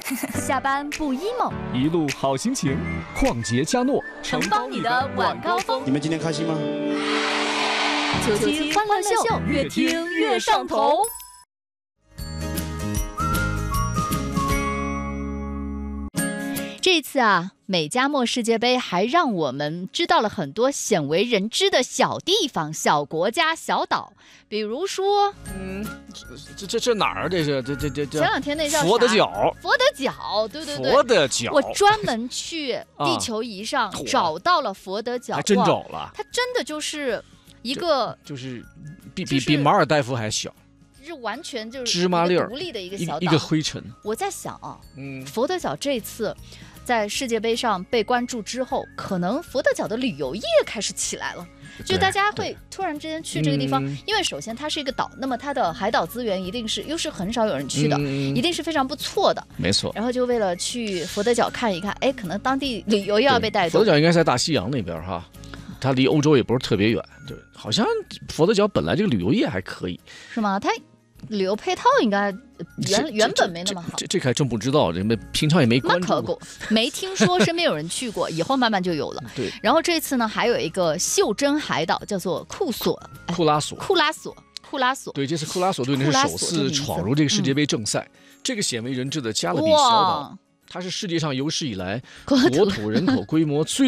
下班不 emo， 一路好心情，旷杰嘉诺承包你的晚高峰。 你们今天开心吗 97欢乐秀，越听越上头。这次啊，美加墨世界杯还让我们知道了很多鲜为人知的小地方、小国家、小岛，比如说， 这哪儿？这前两天那叫佛得角， 佛得角，对， 佛得角， 我专门去地球仪上找到了佛得角， 还真找了， 它真的就是一个， 就是比马尔代夫还小。 是完全就是芝麻粒儿独立的一个小岛， 一个灰尘。 我在想啊，佛得角这次在世界杯上被关注之后，可能佛得角的旅游业开始起来了，就大家会突然之间去这个地方，因为首先它是一个岛，那么它的海岛资源一定是又是很少有人去的，一定是非常不错的， 没错。 然后就为了去佛得角看一看，哎，可能当地旅游又要被带动。 佛得角应该是在大西洋那边哈，它离欧洲也不是特别远，对，好像佛得角本来这个旅游业还可以， 是吗？它旅游配套应该原本没那么好， 这还真不知道，平常也没关注过， 没听说身边有人去过，以后慢慢就有了。 对。 然后这次呢，还有一个袖珍海岛，叫做库拉索。对， 这次库拉索队呢是首次闯入这个世界杯正赛，这个鲜为人知的加勒比小岛，它是世界上有史以来国土人口规模最